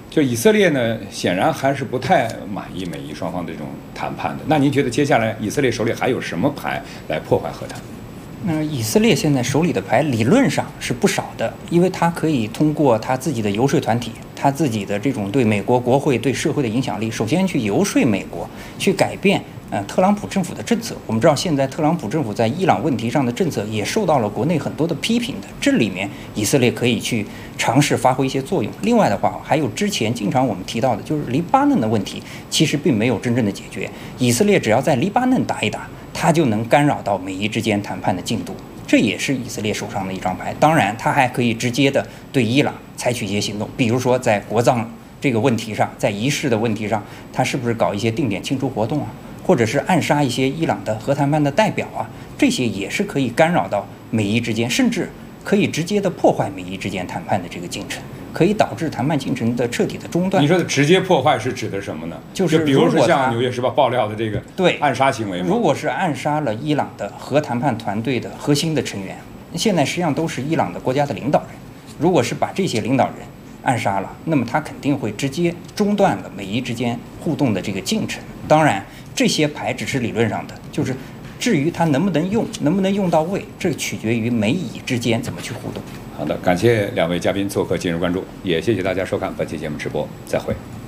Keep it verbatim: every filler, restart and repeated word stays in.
就以色列呢，显然还是不太满意美伊双方的这种谈判的。那您觉得接下来以色列手里还有什么牌来破坏和谈？ 那以色列现在手里的牌理论上是不少的，因为他可以通过他自己的游说团体，他自己的这种对美国国会、对社会的影响力，首先去游说美国，去改变呃特朗普政府的政策。我们知道，现在特朗普政府在伊朗问题上的政策也受到了国内很多的批评的，这里面以色列可以去尝试发挥一些作用。另外的话，还有之前经常我们提到的，就是黎巴嫩的问题，其实并没有真正的解决。以色列只要在黎巴嫩打一打，它就能干扰到美伊之间谈判的进度，这也是以色列手上的一张牌。当然，它还可以直接的对伊朗采取一些行动，比如说在国葬这个问题上，在仪式的问题上，它是不是搞一些定点庆祝活动啊，或者是暗杀一些伊朗的核谈判的代表啊，这些也是可以干扰到美伊之间，甚至可以直接的破坏美伊之间谈判的这个进程，可以导致谈判进程的彻底的中断。 你说的直接破坏是指的什么呢？ 就是比如说像《纽约时报》爆料的这个对暗杀行为吗？ 如果是暗杀了伊朗的核谈判团队的核心的成员，现在实际上都是伊朗的国家的领导人，如果是把这些领导人暗杀了，那么他肯定会直接中断了美伊之间互动的这个进程。当然，这些牌只是理论上的，就是至于它能不能用，能不能用到位，这取决于美以之间怎么去互动。 好的，感谢两位嘉宾做客今日关注，也谢谢大家收看本期节目直播，再会。